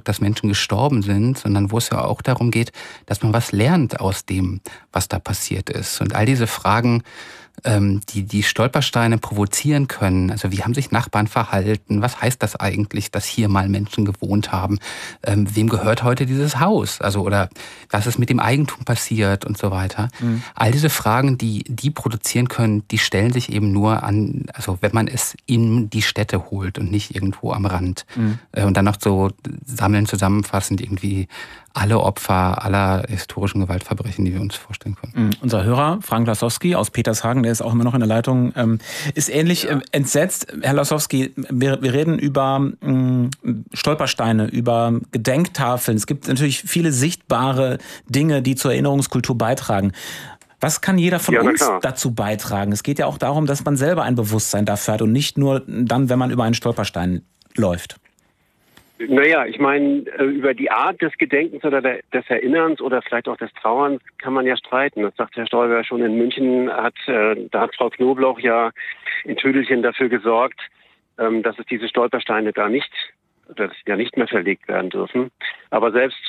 dass Menschen gestorben sind, sondern wo es ja auch darum geht, dass man was lernt aus dem, was da passiert ist. Und all diese Fragen, die Stolpersteine provozieren können. Also wie haben sich Nachbarn verhalten? Was heißt das eigentlich, dass hier mal Menschen gewohnt haben? Wem gehört heute dieses Haus? Also oder was ist mit dem Eigentum passiert und so weiter? Mhm. All diese Fragen, die produzieren können, die stellen sich eben nur an, also wenn man es in die Städte holt und nicht irgendwo am Rand. Mhm. Und dann noch so sammeln, zusammenfassend irgendwie alle Opfer aller historischen Gewaltverbrechen, die wir uns vorstellen können. Unser Hörer, Frank Lassowski aus Petershagen, der ist auch immer noch in der Leitung, ist ähnlich entsetzt. Herr Lassowski, wir reden über Stolpersteine, über Gedenktafeln. Es gibt natürlich viele sichtbare Dinge, die zur Erinnerungskultur beitragen. Was kann jeder von uns dazu beitragen? Es geht ja auch darum, dass man selber ein Bewusstsein dafür hat und nicht nur dann, wenn man über einen Stolperstein läuft. Naja, ich meine, über die Art des Gedenkens oder des Erinnerns oder vielleicht auch des Trauerns kann man ja streiten. Das sagt Herr Stoiber schon in München, da hat Frau Knobloch ja in Tüdelchen dafür gesorgt, dass es diese Stolpersteine da nicht mehr verlegt werden dürfen. Aber selbst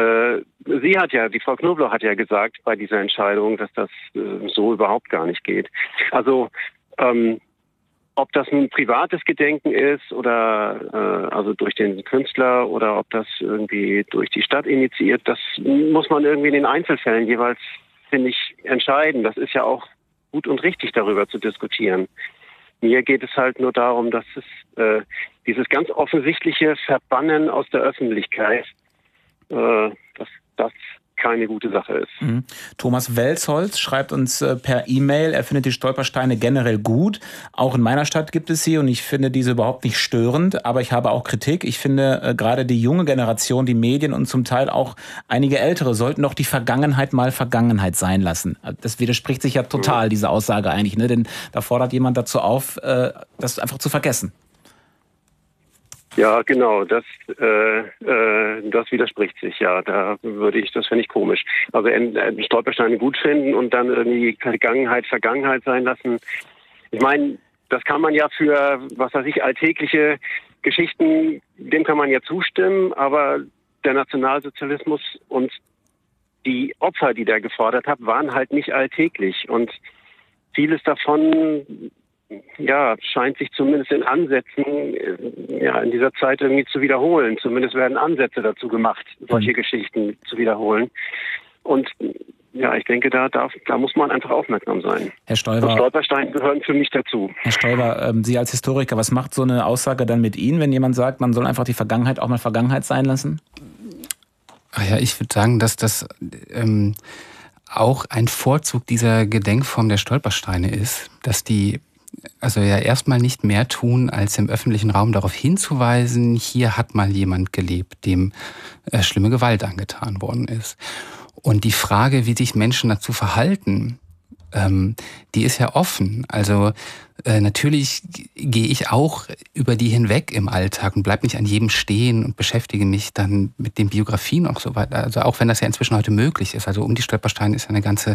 die Frau Knobloch hat ja gesagt bei dieser Entscheidung, dass das so überhaupt gar nicht geht. Also ob das ein privates Gedenken ist oder also durch den Künstler oder ob das irgendwie durch die Stadt initiiert, das muss man irgendwie in den Einzelfällen jeweils, finde ich, entscheiden. Das ist ja auch gut und richtig, darüber zu diskutieren. Mir geht es halt nur darum, dass es dieses ganz offensichtliche Verbannen aus der Öffentlichkeit, dass das keine gute Sache ist. Thomas Welsholz schreibt uns per E-Mail, er findet die Stolpersteine generell gut. Auch in meiner Stadt gibt es sie und ich finde diese überhaupt nicht störend, aber ich habe auch Kritik. Ich finde gerade die junge Generation, die Medien und zum Teil auch einige Ältere sollten doch die Vergangenheit mal Vergangenheit sein lassen. Das widerspricht sich ja total, diese Aussage eigentlich, ne? Denn da fordert jemand dazu auf, das einfach zu vergessen. Ja, genau, das widerspricht sich, ja. Das fände ich komisch. Also Stolpersteine gut finden und dann irgendwie Vergangenheit sein lassen. Ich meine, das kann man ja für, was weiß ich, alltägliche Geschichten, dem kann man ja zustimmen, aber der Nationalsozialismus und die Opfer, die der gefordert hat, waren halt nicht alltäglich. Und vieles davon scheint sich zumindest in Ansätzen in dieser Zeit irgendwie zu wiederholen. Zumindest werden Ansätze dazu gemacht, solche Geschichten zu wiederholen. Und ja, ich denke, da muss man einfach aufmerksam sein. Herr Stoiber, und Stolpersteine gehören für mich dazu. Herr Stoiber, Sie als Historiker, was macht so eine Aussage dann mit Ihnen, wenn jemand sagt, man soll einfach die Vergangenheit auch mal Vergangenheit sein lassen? Ach ja, ich würde sagen, dass das auch ein Vorzug dieser Gedenkform der Stolpersteine ist, dass die also ja erstmal nicht mehr tun, als im öffentlichen Raum darauf hinzuweisen, hier hat mal jemand gelebt, dem schlimme Gewalt angetan worden ist. Und die Frage, wie sich Menschen dazu verhalten, die ist ja offen. Also natürlich gehe ich auch über die hinweg im Alltag und bleib nicht an jedem stehen und beschäftige mich dann mit den Biografien und so weiter. Also auch wenn das ja inzwischen heute möglich ist. Also um die Stolpersteine ist ja eine ganze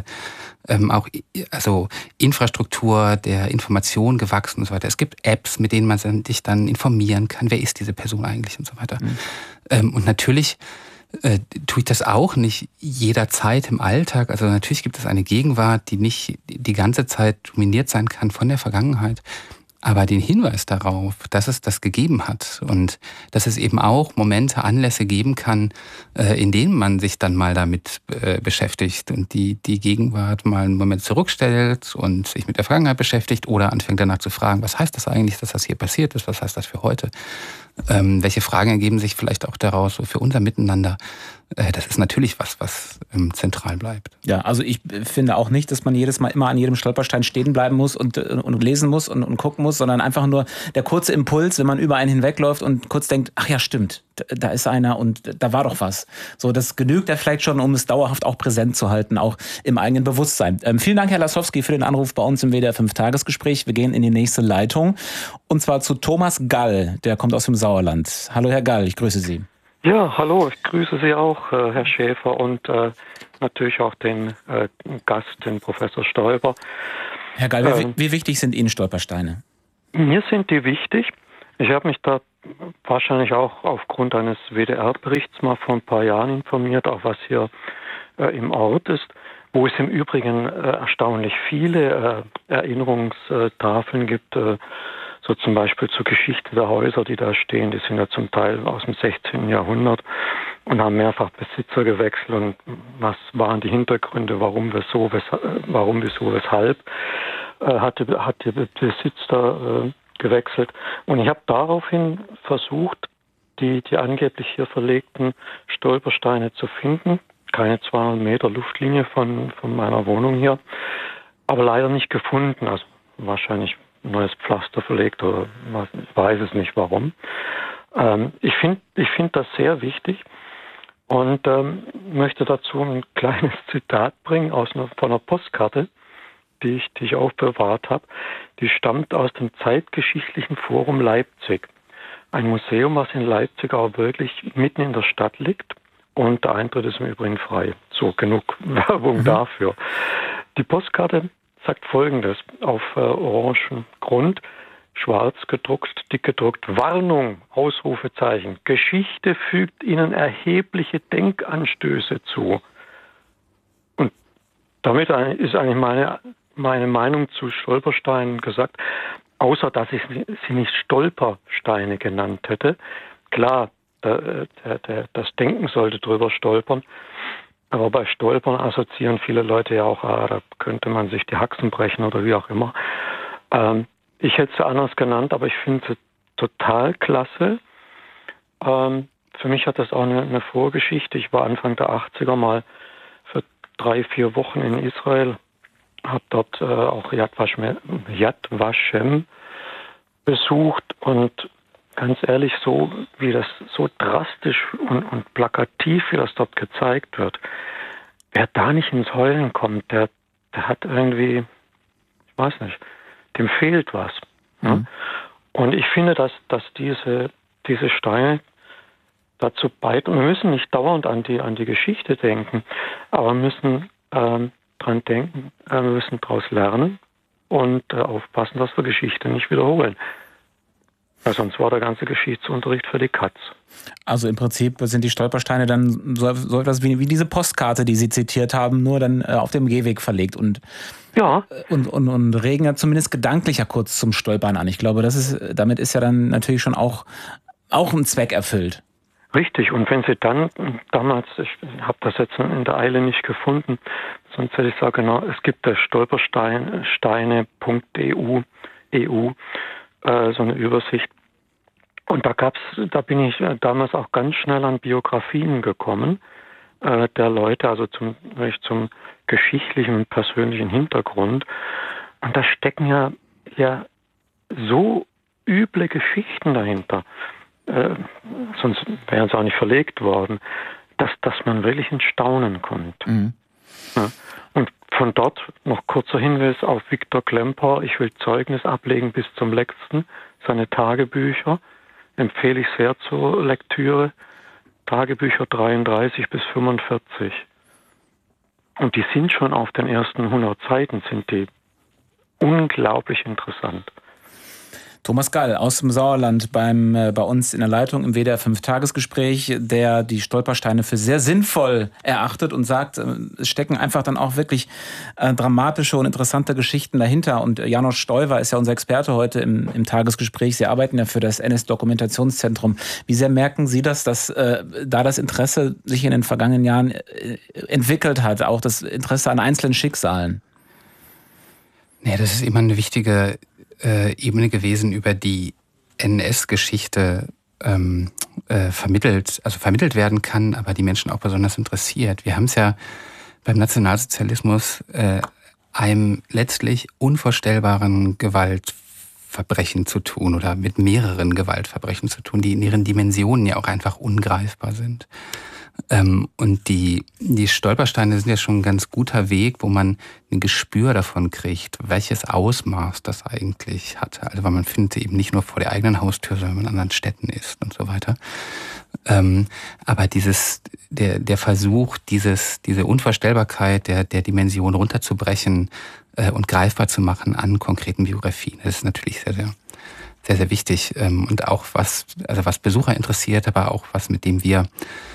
Infrastruktur der Information gewachsen und so weiter. Es gibt Apps, mit denen man sich dann informieren kann. Wer ist diese Person eigentlich und so weiter. Und natürlich tue ich das auch nicht jederzeit im Alltag. Also natürlich gibt es eine Gegenwart, die nicht die ganze Zeit dominiert sein kann von der Vergangenheit. Aber den Hinweis darauf, dass es das gegeben hat und dass es eben auch Momente, Anlässe geben kann, in denen man sich dann mal damit beschäftigt und die Gegenwart mal einen Moment zurückstellt und sich mit der Vergangenheit beschäftigt oder anfängt danach zu fragen, was heißt das eigentlich, dass das hier passiert ist, was heißt das für heute? Welche Fragen ergeben sich vielleicht auch daraus so für unser Miteinander? Das ist natürlich was zentral bleibt. Ja, also ich finde auch nicht, dass man jedes Mal immer an jedem Stolperstein stehen bleiben muss und lesen muss und gucken muss, sondern einfach nur der kurze Impuls, wenn man über einen hinwegläuft und kurz denkt, ach ja, stimmt, da ist einer und da war doch was. So, das genügt ja vielleicht schon, um es dauerhaft auch präsent zu halten, auch im eigenen Bewusstsein. Vielen Dank, Herr Lassowski, für den Anruf bei uns im WDR 5-Tagesgespräch. Wir gehen in die nächste Leitung und zwar zu Thomas Gall, der kommt aus dem Sauerland. Hallo, Herr Gall, ich grüße Sie. Ja, hallo, ich grüße Sie auch, Herr Schäfer, und natürlich auch den Gast, den Professor Stoiber. Herr Gall, wie wichtig sind Ihnen Stolpersteine? Mir sind die wichtig. Ich habe mich da wahrscheinlich auch aufgrund eines WDR-Berichts mal vor ein paar Jahren informiert, auch was hier im Ort ist, wo es im Übrigen erstaunlich viele Erinnerungstafeln gibt, so zum Beispiel zur Geschichte der Häuser, die da stehen. Die sind ja zum Teil aus dem 16. Jahrhundert und haben mehrfach Besitzer gewechselt. Und was waren die Hintergründe, warum, wieso, weshalb hat der Besitzer gewechselt. Und ich habe daraufhin versucht, die angeblich hier verlegten Stolpersteine zu finden. Keine 200 Meter Luftlinie von meiner Wohnung hier, aber leider nicht gefunden. Also wahrscheinlich neues Pflaster verlegt oder ich weiß es nicht warum. Ich finde das sehr wichtig und möchte dazu ein kleines Zitat bringen von einer Postkarte, die ich aufbewahrt habe. Die stammt aus dem Zeitgeschichtlichen Forum Leipzig. Ein Museum, was in Leipzig auch wirklich mitten in der Stadt liegt. Und der Eintritt ist im Übrigen frei. So, genug Werbung dafür. Die Postkarte sagt Folgendes auf orangen Grund, schwarz gedruckt, dick gedruckt. Warnung, Ausrufezeichen. Geschichte fügt Ihnen erhebliche Denkanstöße zu. Und damit ist eigentlich meine Meinung zu Stolpersteinen gesagt, außer dass ich sie nicht Stolpersteine genannt hätte. Klar, das Denken sollte drüber stolpern. Aber bei Stolpern assoziieren viele Leute ja auch, da könnte man sich die Haxen brechen oder wie auch immer. Ich hätte sie anders genannt, aber ich finde sie total klasse. Für mich hat das auch eine Vorgeschichte. Ich war Anfang der 80er mal für 3-4 Wochen in Israel, habe dort auch Yad Vashem besucht und ganz ehrlich, so wie das so drastisch und plakativ, wie das dort gezeigt wird, wer da nicht ins Heulen kommt, der hat irgendwie, ich weiß nicht, dem fehlt was. Mhm. Ja? Und ich finde, dass diese Steine dazu beitragen, wir müssen nicht dauernd an die Geschichte denken, aber wir müssen dran denken, wir müssen daraus lernen und aufpassen, dass wir Geschichte nicht wiederholen. Ja, sonst war der ganze Geschichtsunterricht für die Katz. Also im Prinzip sind die Stolpersteine dann so etwas wie diese Postkarte, die Sie zitiert haben, nur dann auf dem Gehweg verlegt und regen ja zumindest gedanklich ja kurz zum Stolpern an. Ich glaube, damit ist ja dann natürlich schon auch ein Zweck erfüllt. Richtig, und wenn Sie dann damals, ich habe das jetzt in der Eile nicht gefunden, sonst hätte ich sagen, genau, es gibt das Stolpersteine.eu, so eine Übersicht. Und da bin ich damals auch ganz schnell an Biografien gekommen der Leute, also zum geschichtlichen und persönlichen Hintergrund. Und da stecken ja so üble Geschichten dahinter. Sonst wären sie auch nicht verlegt worden, dass man wirklich ins Staunen kommt. Mhm. Ja. Und von dort noch kurzer Hinweis auf Viktor Klemperer. Ich will Zeugnis ablegen bis zum letzten. Seine Tagebücher empfehle ich sehr zur Lektüre. Tagebücher 33 bis 45. Und die sind schon auf den ersten 100 Seiten, sind die unglaublich interessant. Thomas Gall aus dem Sauerland bei uns in der Leitung im WDR 5-Tagesgespräch, der die Stolpersteine für sehr sinnvoll erachtet und sagt, es stecken einfach dann auch wirklich dramatische und interessante Geschichten dahinter. Und János Stoiber ist ja unser Experte heute im Tagesgespräch. Sie arbeiten ja für das NS-Dokumentationszentrum. Wie sehr merken Sie dass da das Interesse sich in den vergangenen Jahren entwickelt hat, auch das Interesse an einzelnen Schicksalen? Ja, das ist immer eine wichtige Ebene gewesen, über die NS-Geschichte vermittelt werden kann, aber die Menschen auch besonders interessiert. Wir haben es ja beim Nationalsozialismus einem letztlich unvorstellbaren Gewaltverbrechen zu tun oder mit mehreren Gewaltverbrechen zu tun, die in ihren Dimensionen ja auch einfach ungreifbar sind. Und die Stolpersteine sind ja schon ein ganz guter Weg, wo man ein Gespür davon kriegt, welches Ausmaß das eigentlich hat. Also weil man findet sie eben nicht nur vor der eigenen Haustür, sondern in anderen Städten ist und so weiter. Aber der Versuch, diese Unvorstellbarkeit der Dimension runterzubrechen und greifbar zu machen an konkreten Biografien, das ist natürlich sehr, sehr sehr, sehr wichtig. Und auch was Besucher interessiert, aber auch was, mit dem wir